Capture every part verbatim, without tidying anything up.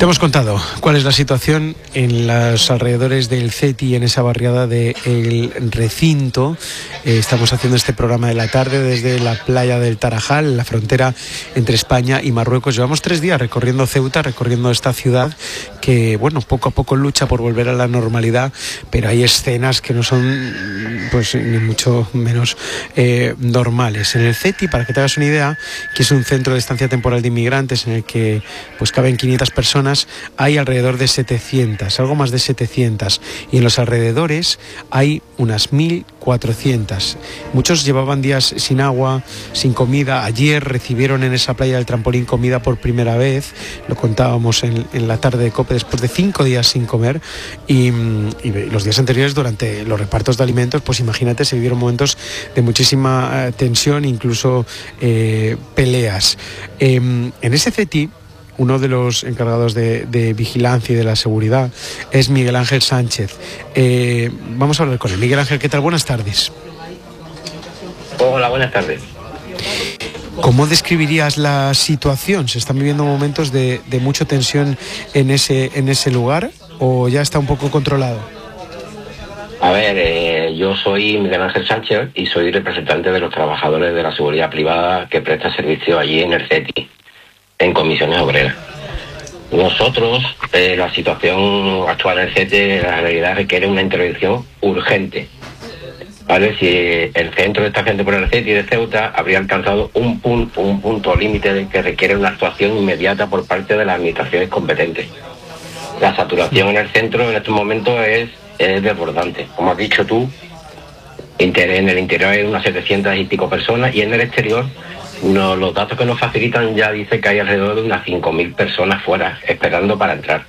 Te hemos contado cuál es la situación en los alrededores del CETI, en esa barriada del recinto. Eh, estamos haciendo este programa de la tarde desde la playa del Tarajal, la frontera entre España y Marruecos. Llevamos tres días recorriendo Ceuta, recorriendo esta ciudad que, bueno, poco a poco lucha por volver a la normalidad, pero hay escenas que no son, pues, ni mucho menos eh, normales. En el CETI, para que te hagas una idea, que es un centro de estancia temporal de inmigrantes en el que, pues, caben quinientas personas, hay alrededor de setecientas, algo más de setecientas, y en los alrededores hay unas mil cuatrocientas. Muchos llevaban días sin agua, sin comida. Ayer recibieron en esa playa del Trampolín comida por primera vez, lo contábamos en, en la tarde de COPE, después de cinco días sin comer, y, y los días anteriores, durante los repartos de alimentos, pues imagínate, se vivieron momentos de muchísima eh, tensión, incluso eh, peleas. Eh, en ese CETI, uno de los encargados de, de vigilancia y de la seguridad es Miguel Ángel Sánchez. Eh, vamos a hablar con él. Miguel Ángel, ¿qué tal? Buenas tardes. Hola, buenas tardes. ¿Cómo describirías la situación? ¿Se están viviendo momentos de, de mucha tensión en ese, en ese lugar o ya está un poco controlado? A ver, eh, yo soy Miguel Ángel Sánchez y soy representante de los trabajadores de la seguridad privada que presta servicio allí en el CETI, en comisiones obreras. Nosotros, eh, la situación actual en el CETI, la realidad requiere una intervención urgente. ¿Vale? Si el centro de estación temporal del CETI de Ceuta habría alcanzado un punto, un punto límite de que requiere una actuación inmediata por parte de las administraciones competentes. La saturación en el centro en estos momentos es, es desbordante. Como has dicho tú, en el interior hay unas setecientas y pico personas, y en el exterior no, los datos que nos facilitan ya dicen que hay alrededor de unas cinco mil personas fuera esperando para entrar.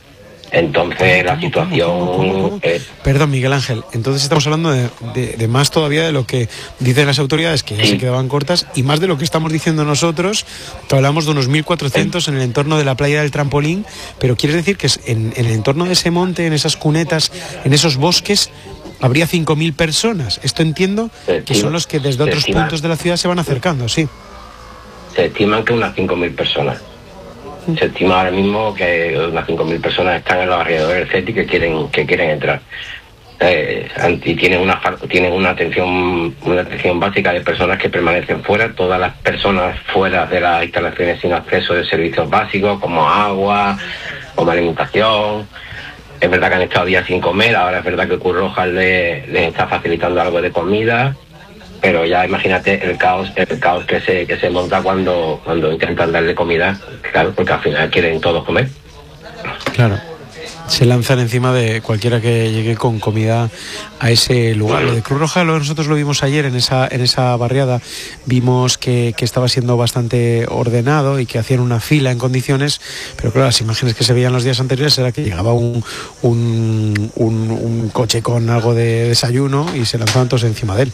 Entonces la situación ¿Cómo, cómo, cómo? es... Perdón, Miguel Ángel, entonces estamos hablando de, de, de más todavía de lo que dicen las autoridades, que ya sí. se quedaban cortas, y más de lo que estamos diciendo nosotros, que hablamos de unos mil cuatrocientos en el entorno de la playa del Trampolín. Pero ¿quieres decir que en, en el entorno de ese monte, en esas cunetas, en esos bosques, habría cinco mil personas? Esto entiendo que son los que desde otros estima, puntos de la ciudad se van acercando, sí. Se estiman que unas cinco mil personas. Se estima ahora mismo que unas cinco mil personas están en los alrededores del CETI que quieren que quieren entrar. Eh, y tienen una tienen una atención una atención básica de personas que permanecen fuera. Todas las personas fuera de las instalaciones sin acceso de servicios básicos como agua, como alimentación. Es verdad que han estado días sin comer. Ahora es verdad que Cruz Roja les, les está facilitando algo de comida, pero ya imagínate el caos el caos que se que se monta cuando cuando intentan darle comida, claro, porque al final quieren todos comer. Claro, se lanzan encima de cualquiera que llegue con comida a ese lugar. Lo de Cruz Roja, lo, nosotros lo vimos ayer en esa en esa barriada, vimos que, que estaba siendo bastante ordenado y que hacían una fila en condiciones, pero claro, las imágenes que se veían los días anteriores era que llegaba un, un, un, un coche con algo de desayuno y se lanzaban todos encima de él.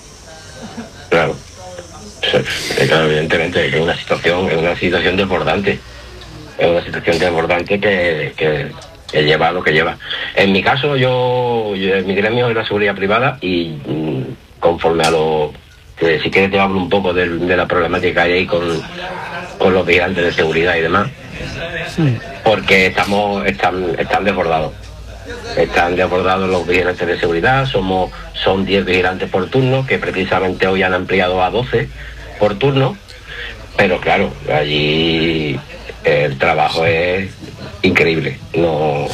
Claro, claro, evidentemente es una situación, es una situación desbordante, es una situación desbordante que, que, que lleva a lo que lleva. En mi caso, yo, yo mi gremio es la seguridad privada y mmm, conforme a lo que, si quieres te hablo un poco de, de la problemática que hay ahí con, con los vigilantes de seguridad y demás, sí. Porque estamos están, están desbordados. Están desbordados los vigilantes de seguridad. Somos son diez vigilantes por turno, que precisamente hoy han ampliado a doce por turno, pero claro, allí el trabajo es increíble. No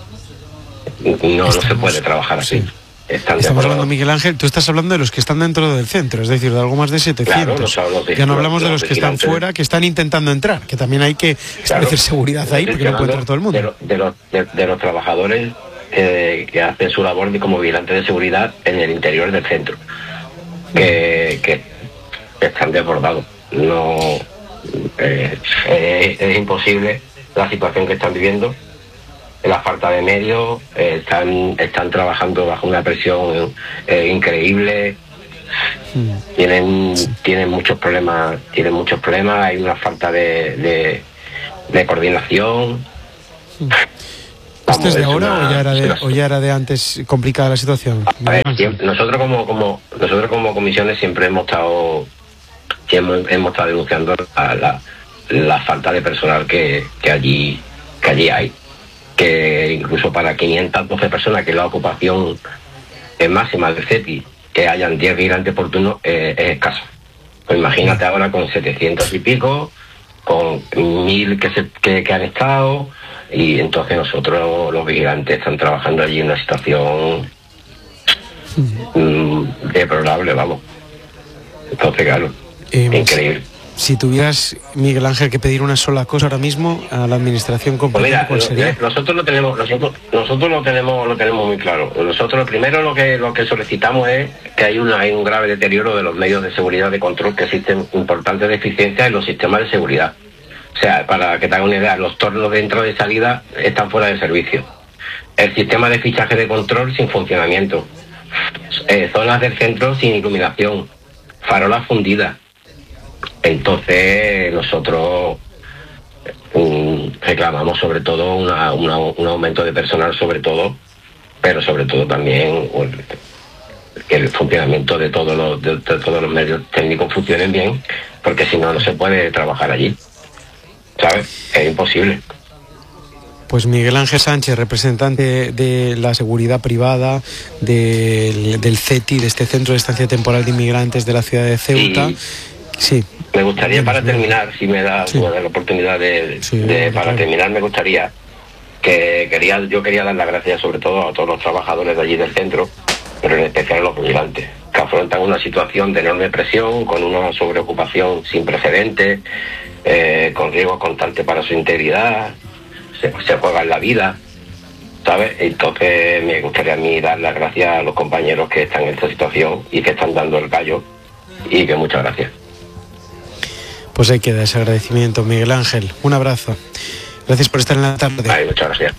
no, no se puede trabajar así. Sí. Están Estamos hablando, Miguel Ángel, tú estás hablando de los que están dentro del centro, es decir, de algo más de setecientos. Claro, los, los, ya no hablamos los, de los que están fuera, que están intentando entrar, que también hay que establecer, claro, seguridad ahí, porque no puede entrar todo el mundo. De, de, los, de, de los trabajadores que, que hacen su labor de, como vigilantes de seguridad en el interior del centro, que, que, que están desbordados. No, eh, es, es imposible la situación que están viviendo. La falta de medios, eh, están están trabajando bajo una presión eh, increíble, mm. tienen tienen muchos problemas tienen muchos problemas hay una falta de de, de coordinación. Mm. ¿Esto es de ahora una, o, ya era de, o ya era de antes complicada la situación? A ver, siempre, nosotros como como nosotros como comisiones siempre hemos estado siempre hemos estado denunciando la, la, la falta de personal que, que allí que que allí hay, que incluso para quinientas doce personas, que es la ocupación es máxima del CETI, que hayan diez vigilantes por turno, eh, es escaso. Pues imagínate ahora con setecientos y pico, con mil que, se, que, que han estado, y entonces nosotros los vigilantes están trabajando allí en una situación mm, deplorable, vamos. Entonces, claro, eh, increíble. Si tuvieras, Miguel Ángel, que pedir una sola cosa ahora mismo a la administración competente, pues ¿cuál mira, sería? Nosotros lo tenemos, nosotros, nosotros lo tenemos, lo tenemos muy claro. Nosotros primero lo que lo que solicitamos es que hay una hay un grave deterioro de los medios de seguridad de control, que existen importantes deficiencias en los sistemas de seguridad. O sea, para que te haga una idea, los tornos de entrada y salida están fuera de servicio. El sistema de fichaje de control sin funcionamiento. Eh, zonas del centro sin iluminación. Farolas fundidas. Entonces nosotros um, reclamamos sobre todo una, una, un aumento de personal, sobre todo, pero sobre todo también um, que el funcionamiento de todos los de, de todos los medios técnicos funcionen bien, porque si no no se puede trabajar allí, ¿sabes? Es imposible. Pues Miguel Ángel Sánchez, representante de la seguridad privada del, del CETI, de este Centro de Estancia Temporal de Inmigrantes de la ciudad de Ceuta. Y... Sí. Me gustaría, para terminar, si me da, sí. me da la oportunidad de, sí, de para claro. terminar, me gustaría que quería, yo quería dar las gracias sobre todo a todos los trabajadores de allí del centro, pero en especial a los vigilantes, que afrontan una situación de enorme presión, con una sobreocupación sin precedentes, eh, con riesgos constantes para su integridad, se, se juegan la vida, ¿sabes? Entonces me gustaría a mí dar las gracias a los compañeros que están en esta situación y que están dando el callo, y que muchas gracias. Pues ahí queda ese agradecimiento, Miguel Ángel. Un abrazo. Gracias por estar en la tarde. Ay, muchas gracias.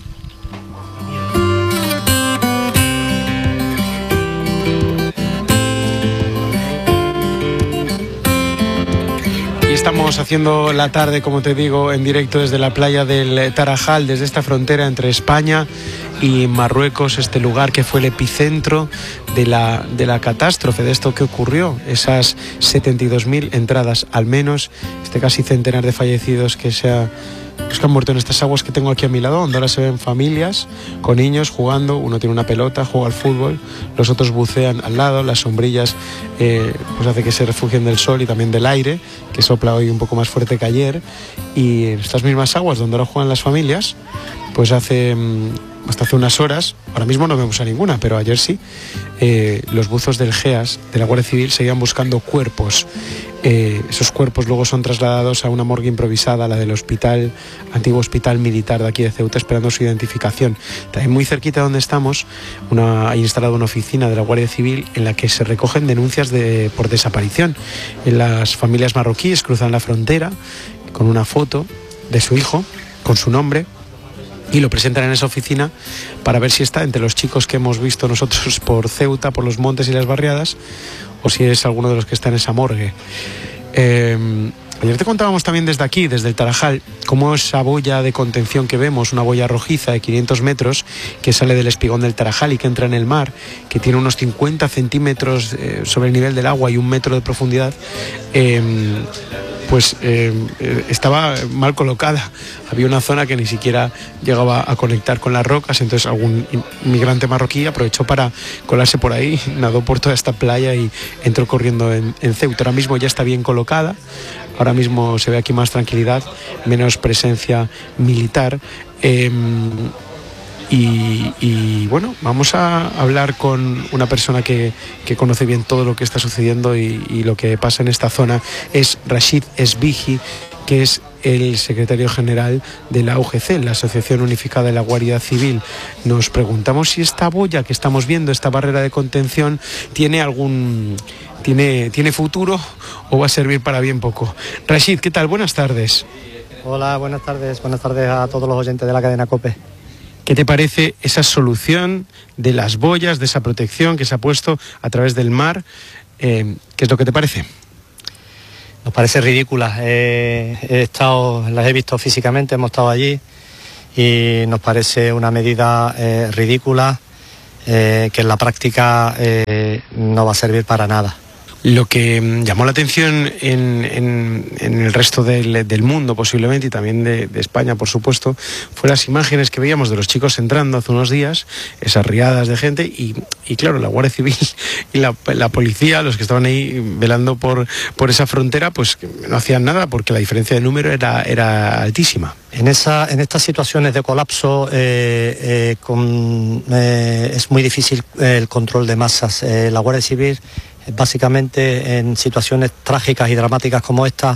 Y estamos haciendo la tarde, como te digo, en directo desde la playa del Tarajal, desde esta frontera entre España y Marruecos, este lugar que fue el epicentro de la, de la catástrofe, de esto que ocurrió, esas setenta y dos mil entradas al menos, este casi centenar de fallecidos que se ha... los que han muerto en estas aguas que tengo aquí a mi lado, donde ahora se ven familias con niños jugando, uno tiene una pelota, juega al fútbol, los otros bucean al lado, las sombrillas eh, pues hace que se refugien del sol y también del aire, que sopla hoy un poco más fuerte que ayer, y en estas mismas aguas donde ahora juegan las familias, pues hace... hasta hace unas horas, ahora mismo no vemos a ninguna, pero ayer sí, eh, los buzos del GEAS, de la Guardia Civil, seguían buscando cuerpos. Eh, esos cuerpos luego son trasladados a una morgue improvisada, la del hospital, antiguo hospital militar de aquí de Ceuta, esperando su identificación. También muy cerquita de donde estamos, una, hay instalada una oficina de la Guardia Civil en la que se recogen denuncias de, por desaparición. En las familias marroquíes cruzan la frontera con una foto de su hijo, con su nombre, y lo presentan en esa oficina para ver si está entre los chicos que hemos visto nosotros por Ceuta, por los montes y las barriadas, o si es alguno de los que está en esa morgue. Eh, ayer te contábamos también desde aquí, desde el Tarajal, cómo esa boya de contención que vemos, una boya rojiza de quinientos metros, que sale del espigón del Tarajal y que entra en el mar, que tiene unos cincuenta centímetros eh, sobre el nivel del agua y un metro de profundidad, eh, pues eh, estaba mal colocada. Había una zona que ni siquiera llegaba a conectar con las rocas, entonces algún inmigrante marroquí aprovechó para colarse por ahí, nadó por toda esta playa y entró corriendo en, en Ceuta. Ahora mismo ya está bien colocada, ahora mismo se ve aquí más tranquilidad, menos presencia militar. Eh, Y, y bueno, vamos a hablar con una persona que, que conoce bien todo lo que está sucediendo y, y lo que pasa en esta zona. Es Rachid Esbigi, que es el secretario general de la U G C, la Asociación Unificada de la Guardia Civil. Nos preguntamos si esta boya que estamos viendo, esta barrera de contención, tiene algún tiene, tiene futuro o va a servir para bien poco. Rachid, ¿qué tal? Buenas tardes. Hola, buenas tardes. Buenas tardes a todos los oyentes de la cadena COPE. ¿Qué te parece esa solución de las boyas, de esa protección que se ha puesto a través del mar? Eh, ¿Qué es lo que te parece? Nos parece ridícula. Eh, he estado, las he visto físicamente, hemos estado allí y nos parece una medida eh, ridícula eh, que en la práctica eh, no va a servir para nada. Lo que llamó la atención en, en, en el resto del, del mundo posiblemente y también de, de España, por supuesto, fue las imágenes que veíamos de los chicos entrando hace unos días, esas riadas de gente y, y claro, la Guardia Civil y la, la policía, los que estaban ahí velando por, por esa frontera, pues no hacían nada porque la diferencia de número era, era altísima. En, esa, en estas situaciones de colapso eh, eh, con, eh, es muy difícil eh, el control de masas. Eh, la Guardia Civil básicamente en situaciones trágicas y dramáticas como esta,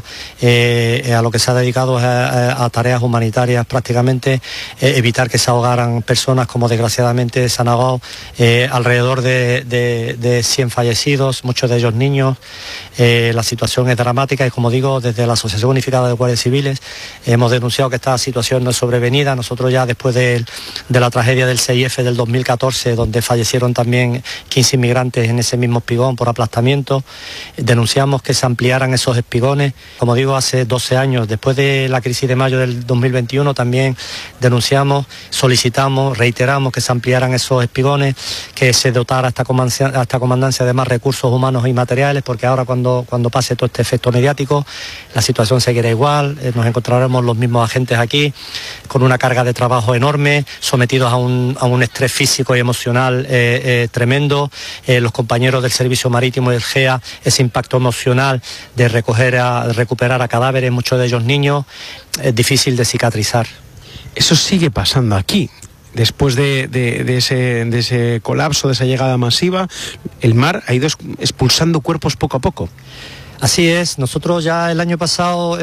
eh, a lo que se ha dedicado es a, a tareas humanitarias prácticamente, eh, evitar que se ahogaran personas como desgraciadamente se han ahogado, eh, alrededor de, de, de cien fallecidos, muchos de ellos niños. Eh, la situación es dramática y como digo, desde la Asociación Unificada de Guardias Civiles hemos denunciado que esta situación no es sobrevenida. Nosotros ya después de, de la tragedia del seis efe del dos mil catorce, donde fallecieron también quince inmigrantes en ese mismo espigón por aplastamiento, denunciamos que se ampliaran esos espigones. Como digo, hace doce años, después de la crisis de mayo del dos mil veintiuno, también denunciamos, solicitamos, reiteramos que se ampliaran esos espigones, que se dotara a esta comandancia, a esta comandancia de más recursos humanos y materiales, porque ahora cuando, cuando pase todo este efecto mediático, la situación seguirá igual, eh, nos encontraremos los mismos agentes aquí, con una carga de trabajo enorme, sometidos a un, a un estrés físico y emocional eh, eh, tremendo. Eh, los compañeros del Servicio Marítimo y del G E A, ese impacto emocional de recoger a, de recuperar a cadáveres, muchos de ellos niños, es difícil de cicatrizar. Eso sigue pasando aquí. Después de, de, de, ese, de ese colapso, de esa llegada masiva, el mar ha ido expulsando cuerpos poco a poco. Así es, nosotros ya el año pasado eh,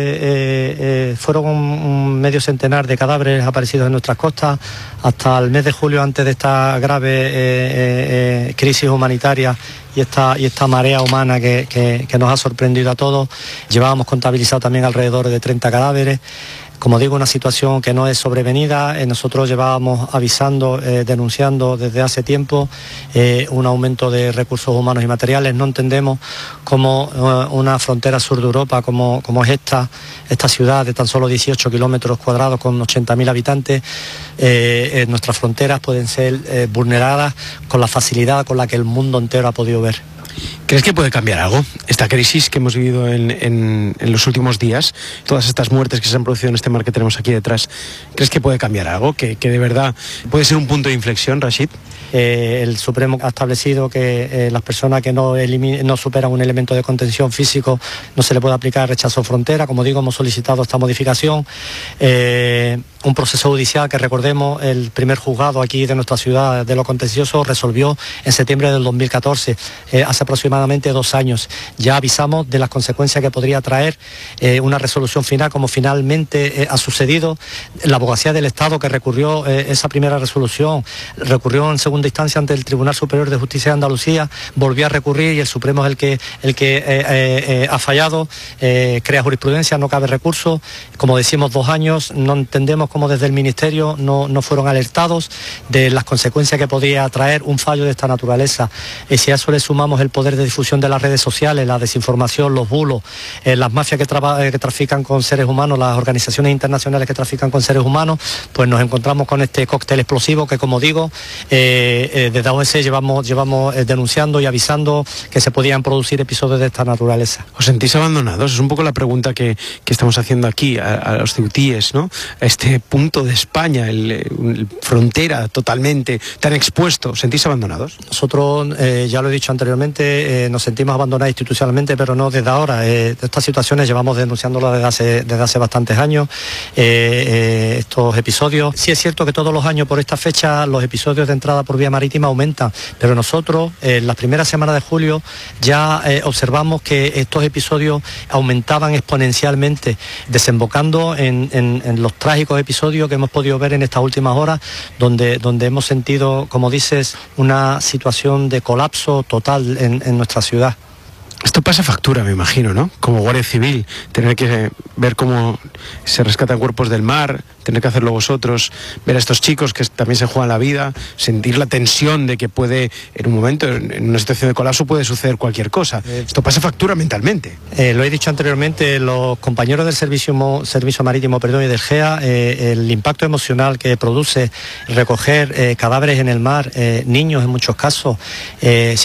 eh, eh, fueron un, un medio centenar de cadáveres aparecidos en nuestras costas. Hasta el mes de julio, antes de esta grave eh, eh, crisis humanitaria y esta, y esta marea humana que, que, que nos ha sorprendido a todos, llevábamos contabilizado también alrededor de treinta cadáveres. Como digo, una situación que no es sobrevenida. Eh, nosotros llevábamos avisando, eh, denunciando desde hace tiempo eh, un aumento de recursos humanos y materiales. No entendemos cómo eh, una frontera sur de Europa como, como es esta, esta ciudad de tan solo dieciocho kilómetros cuadrados con ochenta mil habitantes, eh, eh, nuestras fronteras pueden ser eh, vulneradas con la facilidad con la que el mundo entero ha podido ver. ¿Crees que puede cambiar algo esta crisis que hemos vivido en, en, en los últimos días? Todas estas muertes que se han producido en este mar que tenemos aquí detrás, ¿crees que puede cambiar algo? ¿Que, que de verdad puede ser un punto de inflexión, Rashid? Eh, el Supremo ha establecido que eh, las personas que no, no superan un elemento de contención físico no se le puede aplicar rechazo frontera. Como digo, hemos solicitado esta modificación. Eh, un proceso judicial que, recordemos, el primer juzgado aquí de nuestra ciudad de lo contencioso resolvió en septiembre del dos mil catorce, eh, hace aproximadamente dos años. Ya avisamos de las consecuencias que podría traer eh, una resolución final, como finalmente eh, ha sucedido. La abogacía del Estado, que recurrió eh, esa primera resolución, recurrió en segunda instancia ante el Tribunal Superior de Justicia de Andalucía, volvió a recurrir y el Supremo es el que, el que eh, eh, ha fallado, eh, crea jurisprudencia, no cabe recurso. Como decimos, dos años, no entendemos cómo desde el Ministerio no, no fueron alertados de las consecuencias que podía traer un fallo de esta naturaleza. Y si a eso le sumamos el poder de difusión de las redes sociales, la desinformación, los bulos, eh, las mafias que, tra que trafican con seres humanos, las organizaciones internacionales que trafican con seres humanos, pues nos encontramos con este cóctel explosivo que, como digo, eh, eh, desde A O S llevamos, llevamos eh, denunciando y avisando que se podían producir episodios de esta naturaleza. ¿Os sentís abandonados? Es un poco la pregunta que, que estamos haciendo aquí a, a los ceutíes, ¿no? A este punto de España, el, el frontera totalmente tan expuesto. ¿Os sentís abandonados? Nosotros, eh, ya lo he dicho anteriormente, eh, nos sentimos abandonados institucionalmente, pero no desde ahora. Eh, estas situaciones llevamos denunciándolas desde hace, desde hace bastantes años, eh, eh, estos episodios. Sí es cierto que todos los años por esta fecha los episodios de entrada por vía marítima aumentan, pero nosotros eh, en las primeras semanas de julio ya eh, observamos que estos episodios aumentaban exponencialmente, desembocando en, en, en los trágicos episodios que hemos podido ver en estas últimas horas, donde, donde hemos sentido, como dices, una situación de colapso total en, en nuestra ciudad. Esto pasa factura, me imagino, ¿no? Como Guardia Civil, tener que ver cómo se rescatan cuerpos del mar, tener que hacerlo vosotros, ver a estos chicos que también se juegan la vida, sentir la tensión de que puede, en un momento, en una situación de colapso puede suceder cualquier cosa. Esto pasa factura mentalmente. Eh, lo he dicho anteriormente, los compañeros del Servicio, servicio Marítimo perdón, y del G E A, eh, el impacto emocional que produce recoger eh, cadáveres en el mar, eh, niños en muchos casos, eh,